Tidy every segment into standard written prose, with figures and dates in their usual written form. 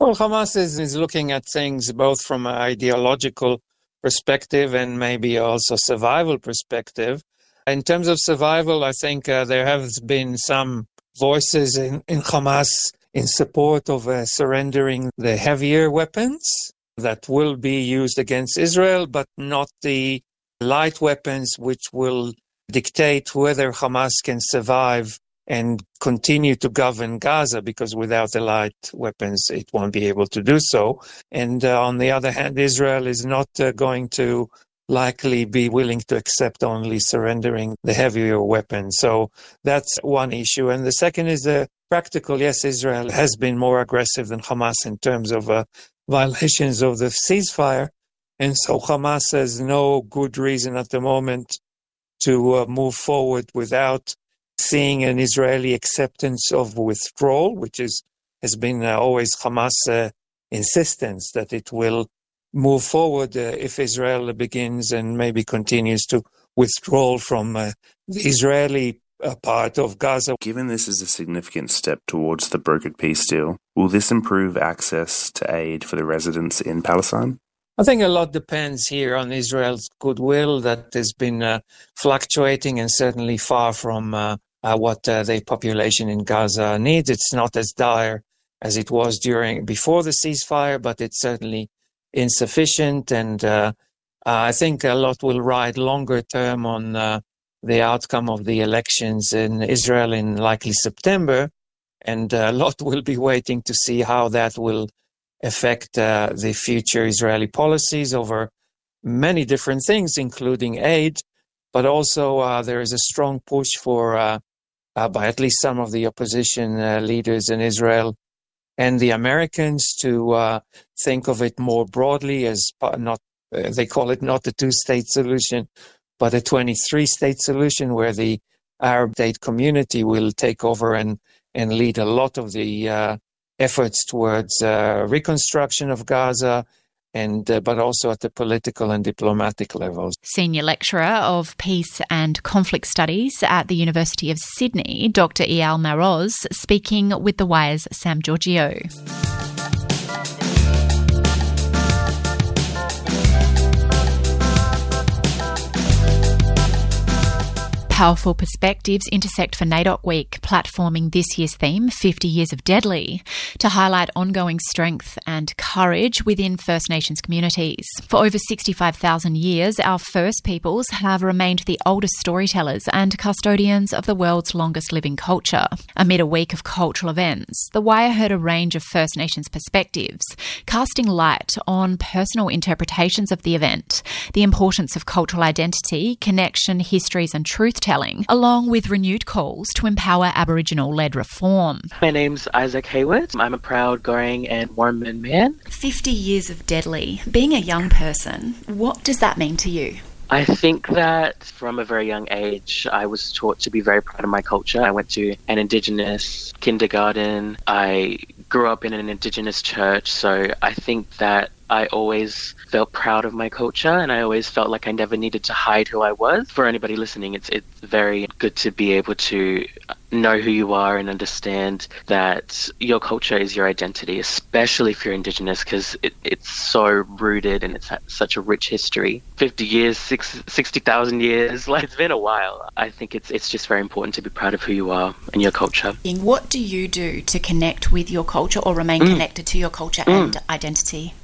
Well, Hamas is looking at things both from an ideological perspective and maybe also survival perspective. In terms of survival, I think there have been some voices in Hamas in support of surrendering the heavier weapons that will be used against Israel, but not the light weapons, which will dictate whether Hamas can survive and continue to govern Gaza, because without the light weapons, it won't be able to do so. And on the other hand, Israel is not going to likely be willing to accept only surrendering the heavier weapons. So that's one issue. And the second is practical. Yes, Israel has been more aggressive than Hamas in terms of violations of the ceasefire. And so Hamas has no good reason at the moment to move forward without seeing an Israeli acceptance of withdrawal, which has been always Hamas' insistence that it will move forward if Israel begins and maybe continues to withdraw from the Israeli part of Gaza. Given this is a significant step towards the brokered peace deal, will this improve access to aid for the residents in Palestine? I think a lot depends here on Israel's goodwill that has been fluctuating and certainly far from what the population in Gaza needs. It's not as dire as it was before the ceasefire, but it's certainly insufficient. And I think a lot will ride longer term on the outcome of the elections in Israel in likely September. And a lot will be waiting to see how that will affect the future Israeli policies over many different things, including aid, but also there is a strong push by at least some of the opposition leaders in Israel and the Americans to think of it more broadly as they call it not a two-state solution, but a 23-state solution where the Arab state community will take over and lead a lot of the efforts towards reconstruction of Gaza, but also at the political and diplomatic levels. Senior Lecturer of Peace and Conflict Studies at the University of Sydney, Dr. Eyal Maroz, speaking with The Wire's Sam Giorgio. Powerful perspectives intersect for NAIDOC Week, platforming this year's theme, 50 Years of Deadly, to highlight ongoing strength and courage within First Nations communities. For over 65,000 years, our First Peoples have remained the oldest storytellers and custodians of the world's longest living culture. Amid a week of cultural events, The Wire heard a range of First Nations perspectives, casting light on personal interpretations of the event, the importance of cultural identity, connection, histories and truth-telling, along with renewed calls to empower Aboriginal-led reform. My name's Isaac Hayward. I'm a proud Goring and Warman man. 50 years of deadly. Being a young person, what does that mean to you? I think that from a very young age, I was taught to be very proud of my culture. I went to an Indigenous kindergarten. I grew up in an Indigenous church. So I think that I always felt proud of my culture, and I always felt like I never needed to hide who I was. For anybody listening, it's very good to be able to know who you are and understand that your culture is your identity, especially if you're Indigenous, because it's so rooted and it's such a rich history. 50 years, 60,000 years, like it's been a while. I think it's just very important to be proud of who you are and your culture. What do you do to connect with your culture or remain connected to your culture and identity?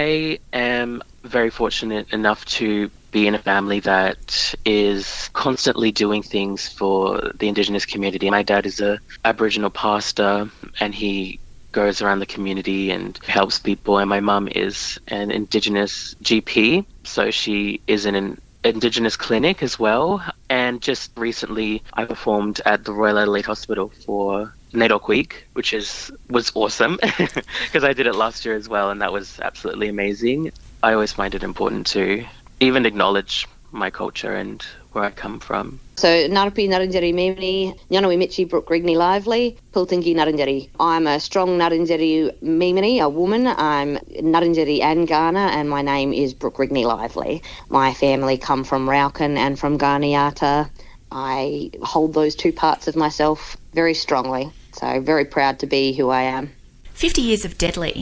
I am very fortunate enough to be in a family that is constantly doing things for the Indigenous community. My dad is a Aboriginal pastor and he goes around the community and helps people. And my mum is an Indigenous GP, so she is in an Indigenous clinic as well. And just recently I performed at the Royal Adelaide Hospital for NAIDOC Week, which was awesome because I did it last year as well, and that was absolutely amazing. I always find it important to even acknowledge my culture and where I come from. So, Ngarapi Ngarrindjeri Mimini, Nyanawi Michi Brooke Grigney Lively, Pultingi Ngarrindjeri. I'm a strong Ngarrindjeri Mimini, a woman. I'm Ngarrindjeri and Kaurna, and my name is Brooke Grigney Lively. My family come from Rauken and from Garniata. I hold those two parts of myself very strongly. So very proud to be who I am. 50 Years of Deadly.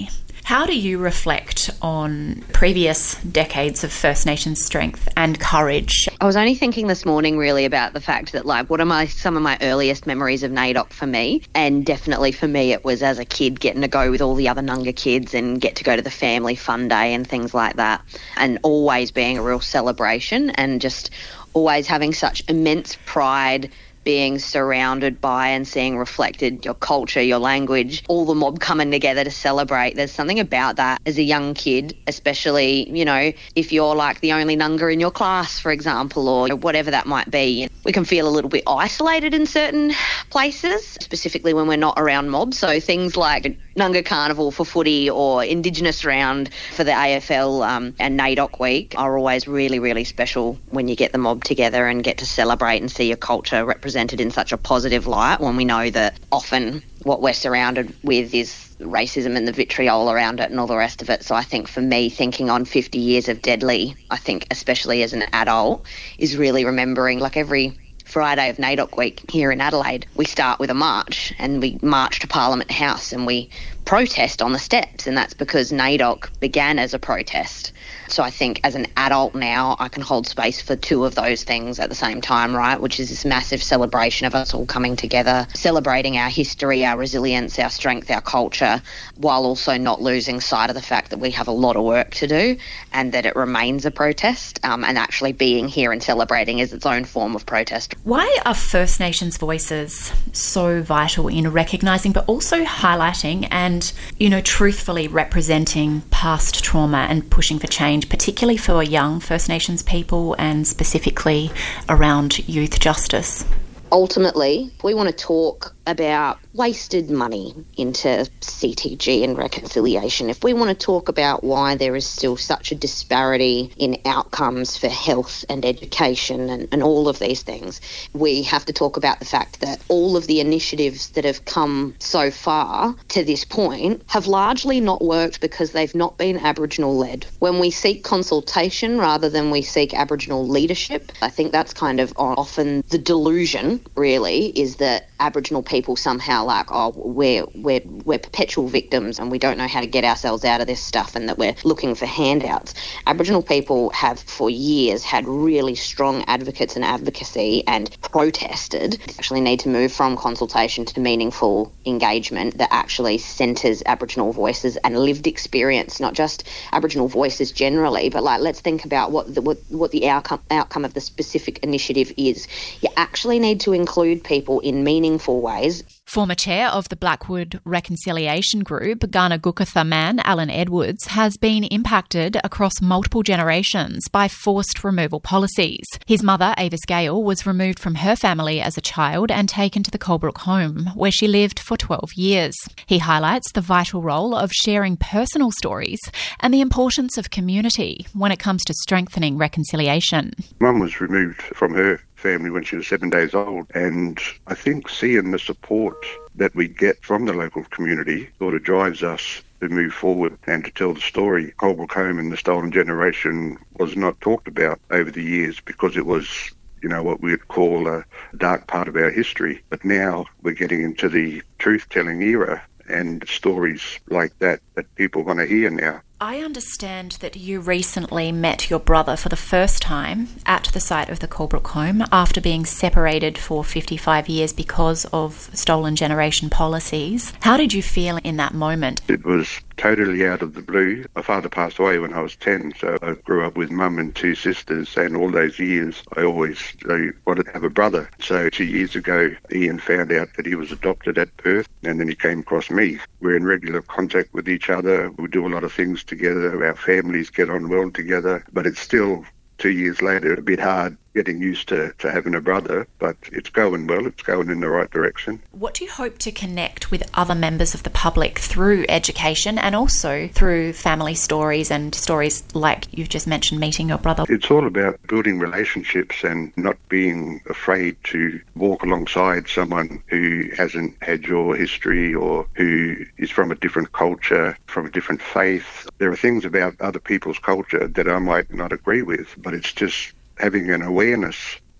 How do you reflect on previous decades of First Nations strength and courage? I was only thinking this morning really about the fact that, like, what are some of my earliest memories of NAIDOC for me? And definitely for me it was as a kid getting to go with all the other Nunga kids and get to go to the family fun day and things like that, and always being a real celebration and just always having such immense pride being surrounded by and seeing reflected your culture, your language, all the mob coming together to celebrate. There's something about that as a young kid, especially, you know, if you're like the only Nunga in your class, for example, or whatever that might be. We can feel a little bit isolated in certain places, specifically when we're not around mobs. So things like Nunga Carnival for footy or Indigenous Round for the AFL and NAIDOC Week are always really, really special when you get the mob together and get to celebrate and see your culture represented in such a positive light, when we know that often what we're surrounded with is racism and the vitriol around it and all the rest of it. So I think for me, thinking on 50 years of Deadly, I think especially as an adult, is really remembering, like, every Friday of NAIDOC Week here in Adelaide, we start with a march and we march to Parliament House and we protest on the steps, and that's because NAIDOC began as a protest. So I think as an adult now, I can hold space for two of those things at the same time, right? Which is this massive celebration of us all coming together, celebrating our history, our resilience, our strength, our culture, while also not losing sight of the fact that we have a lot of work to do and that it remains a protest, and actually being here and celebrating is its own form of protest. Why are First Nations voices so vital in recognising but also highlighting and, you know, truthfully representing past trauma and pushing for change, particularly for young First Nations people and specifically around youth justice? Ultimately, we want to talk about wasted money into CTG and reconciliation, if we want to talk about why there is still such a disparity in outcomes for health and education and all of these things, we have to talk about the fact that all of the initiatives that have come so far to this point have largely not worked because they've not been Aboriginal-led. When we seek consultation rather than we seek Aboriginal leadership, I think that's kind of often the delusion, really, is that Aboriginal people somehow like, oh, we're perpetual victims and we don't know how to get ourselves out of this stuff and that we're looking for handouts. Aboriginal people have for years had really strong advocates and advocacy and protested. We actually need to move from consultation to meaningful engagement that actually centres Aboriginal voices and lived experience, not just Aboriginal voices generally, but like, let's think about what the outcome of the specific initiative is. You actually need to include people in meaningful ways. Former chair of the Blackwood Reconciliation Group, Kaurna Gukutha man Alan Edwards, has been impacted across multiple generations by forced removal policies. His mother, Avis Gale, was removed from her family as a child and taken to the Colebrook home, where she lived for 12 years. He highlights the vital role of sharing personal stories and the importance of community when it comes to strengthening reconciliation. Mum was removed from her family when she was 7 days old, and I think seeing the support that we get from the local community sort of drives us to move forward and to tell the story. Colebrook Home and the Stolen Generation was not talked about over the years because it was, you know, what we'd call a dark part of our history. But now we're getting into the truth-telling era, and stories like that people want to hear now. I understand that you recently met your brother for the first time at the site of the Colebrook home after being separated for 55 years because of Stolen Generation policies. How did you feel in that moment? It was totally out of the blue. My father passed away when I was 10, so I grew up with mum and two sisters, and all those years I always wanted to have a brother. So 2 years ago, Ian found out that he was adopted at birth, and then he came across me. We're in regular contact with each other. We do a lot of things together. Our families get on well together, but it's still 2 years later a bit hard getting used to having a brother, but it's going well. It's going in the right direction. What do you hope to connect with other members of the public through education and also through family stories and stories like you've just mentioned, meeting your brother? It's all about building relationships and not being afraid to walk alongside someone who hasn't had your history or who is from a different culture, from a different faith. There are things about other people's culture that I might not agree with, but it's just having an awareness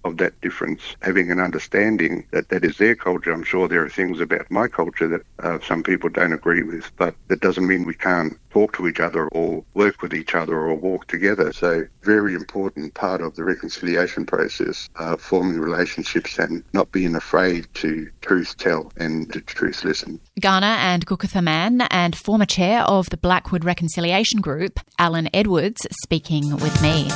of that difference, having an understanding that that is their culture. I'm sure there are things about my culture that some people don't agree with, but that doesn't mean we can't talk to each other or work with each other or walk together. So very important part of the reconciliation process, forming relationships and not being afraid to truth tell and to truth listen. Ghana and Gukuthaman and former chair of the Blackwood Reconciliation Group, Alan Edwards, speaking with me.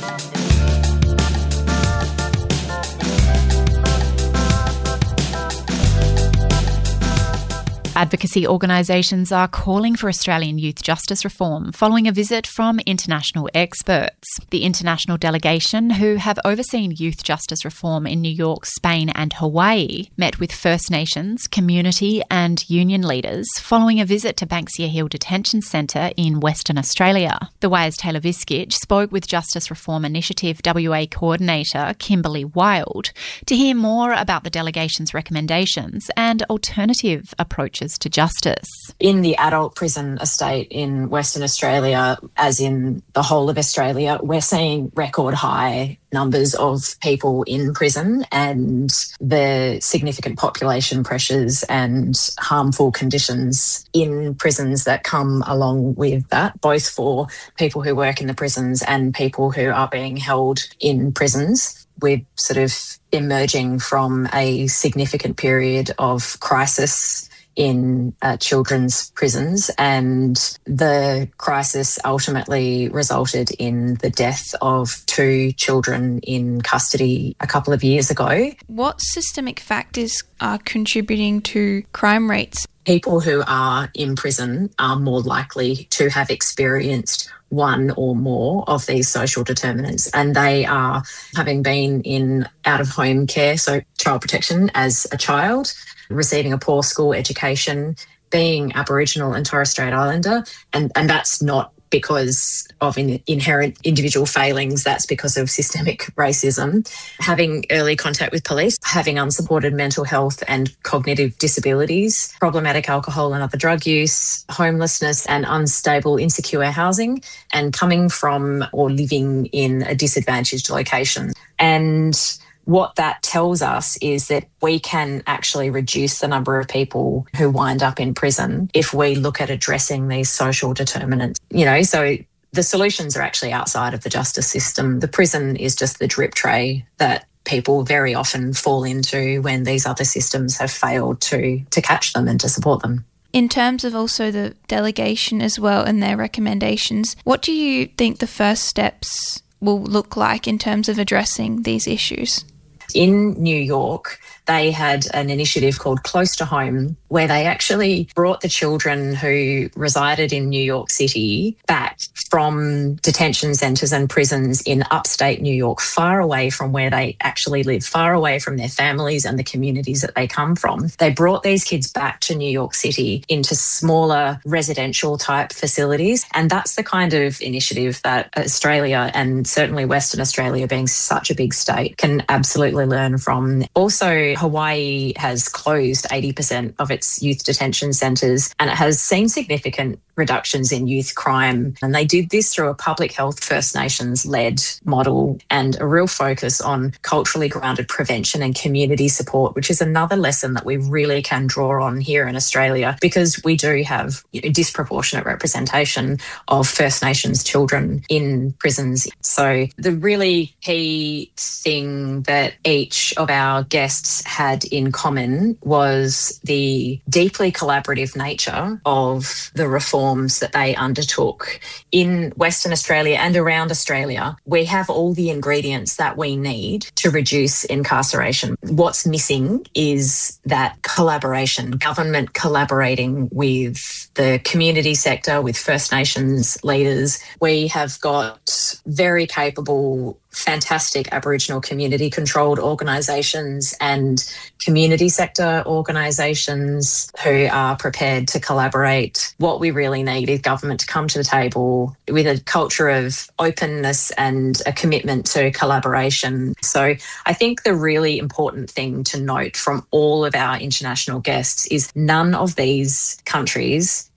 Advocacy organisations are calling for Australian youth justice reform following a visit from international experts. The international delegation, who have overseen youth justice reform in New York, Spain and Hawaii, met with First Nations, community and union leaders following a visit to Banksia Hill Detention Centre in Western Australia. The Wires Taylor Viskich spoke with Justice Reform Initiative WA Coordinator Kimberly Wild to hear more about the delegation's recommendations and alternative approaches to justice. In the adult prison estate in Western Australia, as in the whole of Australia, we're seeing record high numbers of people in prison, and the significant population pressures and harmful conditions in prisons that come along with that, both for people who work in the prisons and people who are being held in prisons. We're sort of emerging from a significant period of crisis in children's prisons, and the crisis ultimately resulted in the death of 2 children in custody a couple of years ago. What systemic factors are contributing to crime rates? People who are in prison are more likely to have experienced one or more of these social determinants, and they are having been in out-of-home care, so child protection as a child, receiving a poor school education, being Aboriginal and Torres Strait Islander, and that's not because of inherent individual failings, that's because of systemic racism, having early contact with police, having unsupported mental health and cognitive disabilities, problematic alcohol and other drug use, homelessness and unstable, insecure housing, and coming from or living in a disadvantaged location. And what that tells us is that we can actually reduce the number of people who wind up in prison if we look at addressing these social determinants. So the solutions are actually outside of the justice system. The prison is just the drip tray that people very often fall into when these other systems have failed to catch them and to support them. In terms of also the delegation as well and their recommendations, what do you think the first steps will look like in terms of addressing these issues? In New York, they had an initiative called Close to Home, where they actually brought the children who resided in New York City back from detention centres and prisons in upstate New York, far away from where they actually live, far away from their families and the communities that they come from. They brought these kids back to New York City into smaller residential type facilities. And that's the kind of initiative that Australia, and certainly Western Australia being such a big state, can absolutely learn from. Also, Hawaii has closed 80% of its youth detention centres, and it has seen significant reductions in youth crime. And they did this through a public health First Nations-led model and a real focus on culturally grounded prevention and community support, which is another lesson that we really can draw on here in Australia, because we do have disproportionate representation of First Nations children in prisons. So the really key thing that each of our guests had in common was the deeply collaborative nature of the reforms that they undertook. In Western Australia and around Australia, we have all the ingredients that we need to reduce incarceration. What's missing is that collaboration, government collaborating with the community sector, with First Nations leaders. We have got very capable, fantastic Aboriginal community controlled organisations and community sector organisations who are prepared to collaborate. What we really need is government to come to the table with a culture of openness and a commitment to collaboration. So I think the really important thing to note from all of our international guests is none of these countries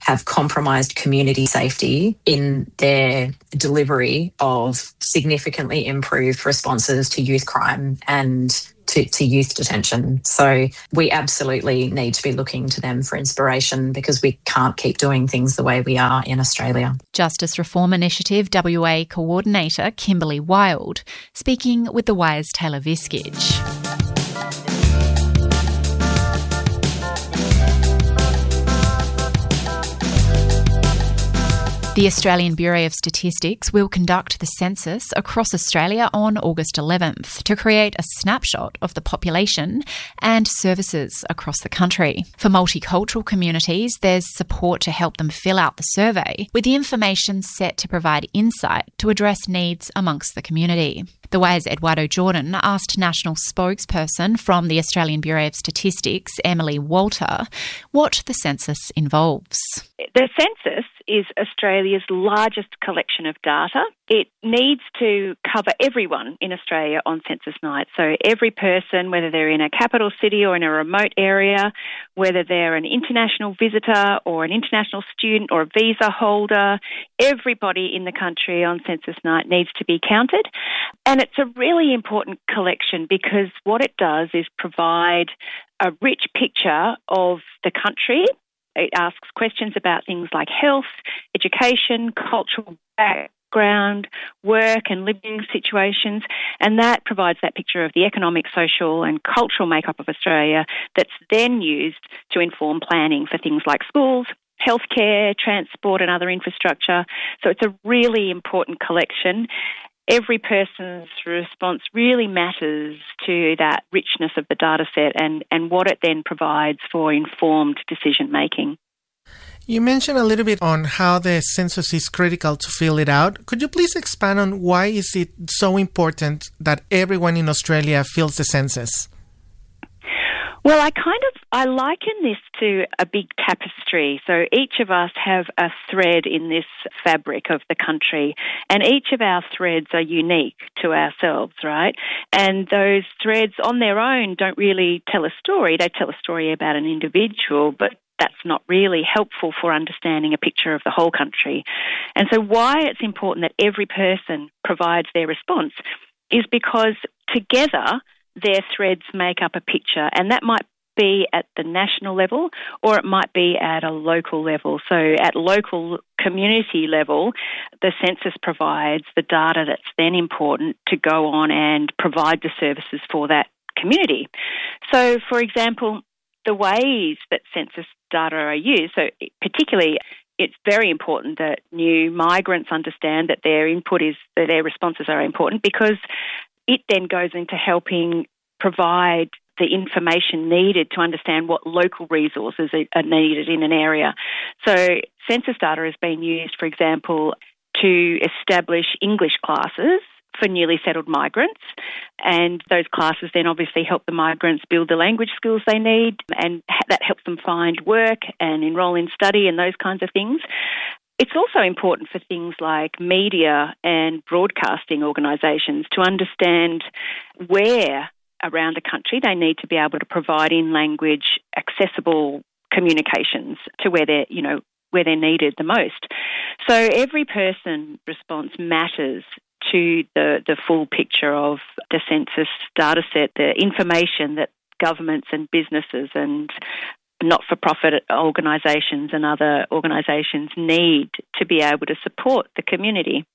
have compromised community safety in their delivery of significantly improved responses to youth crime and to youth detention. So we absolutely need to be looking to them for inspiration because we can't keep doing things the way we are in Australia. Justice Reform Initiative WA Coordinator Kimberly Wild, speaking with the Wire's Taylor Viskage. The Australian Bureau of Statistics will conduct the census across Australia on August 11th to create a snapshot of the population and services across the country. For multicultural communities, there's support to help them fill out the survey, with the information set to provide insight to address needs amongst the community. The Wire's Eduardo Jordan asked National Spokesperson from the Australian Bureau of Statistics, Emily Walter, what the census involves. The census is Australia's largest collection of data. It needs to cover everyone in Australia on census night. So every person, whether they're in a capital city or in a remote area, whether they're an international visitor or an international student or a visa holder, everybody in the country on census night needs to be counted. And it's a really important collection because what it does is provide a rich picture of the country. It asks questions about things like health, education, cultural background, work and living situations, and that provides that picture of the economic, social and cultural makeup of Australia that's then used to inform planning for things like schools, healthcare, transport and other infrastructure. So it's a really important collection. Every person's response really matters to that richness of the data set and what it then provides for informed decision making. You mentioned a little bit on how the census is critical to fill it out. Could you please expand on why is it so important that everyone in Australia fills the census? Well, I liken this to a big tapestry. So each of us have a thread in this fabric of the country, and each of our threads are unique to ourselves, right? And those threads on their own don't really tell a story. They tell a story about an individual, but that's not really helpful for understanding a picture of the whole country. And so why it's important that every person provides their response is because together their threads make up a picture, and that might be at the national level or it might be at a local level. So at local community level, the census provides the data that's then important to go on and provide the services for that community. So, for example, the ways that census data are used, so particularly it's very important that new migrants understand that their responses are important because it then goes into helping provide the information needed to understand what local resources are needed in an area. So census data has been used, for example, to establish English classes for newly settled migrants, and those classes then obviously help the migrants build the language skills they need, and that helps them find work and enrol in study and those kinds of things. It's also important for things like media and broadcasting organisations to understand where around the country they need to be able to provide in language accessible communications to where they're needed the most. So every person response matters to the full picture of the census data set, the information that governments and businesses and not-for-profit organisations and other organisations need to be able to support the community.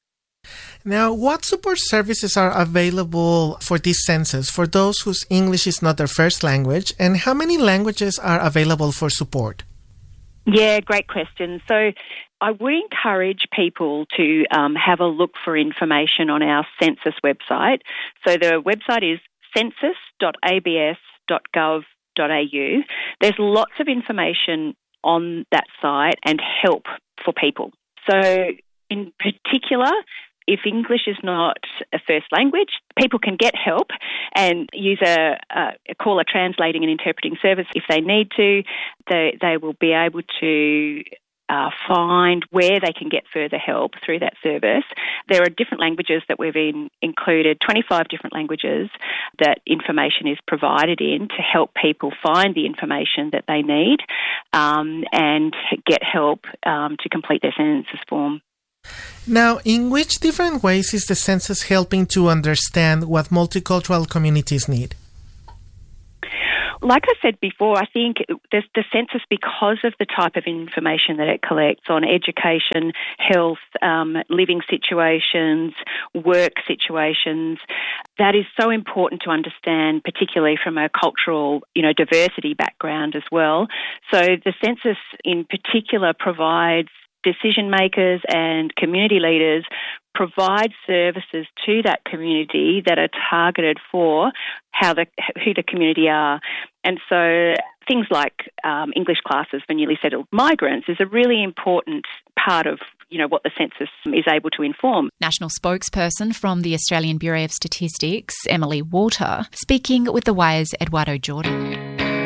Now, what support services are available for this census for those whose English is not their first language, and how many languages are available for support? Yeah, great question. So I would encourage people to have a look for information on our census website. So the website is census.abs.gov.au. There's lots of information on that site and help for people. So in particular, if English is not a first language, people can get help and use call a translating and interpreting service if they need to. They will be able to find where they can get further help through that service. There are different languages that we've included, 25 different languages that information is provided in to help people find the information that they need and get help to complete their census form. Now, in which different ways is the census helping to understand what multicultural communities need? Like I said before, I think the census, because of the type of information that it collects on education, health, living situations, work situations, that is so important to understand, particularly from a cultural, diversity background as well. So the census in particular provides decision makers and community leaders provide services to that community that are targeted for who the community are. And so things like English classes for newly settled migrants is a really important part of what the census is able to inform. National spokesperson from the Australian Bureau of Statistics, Emily Walter, speaking with The Wire's Eduardo Jordan.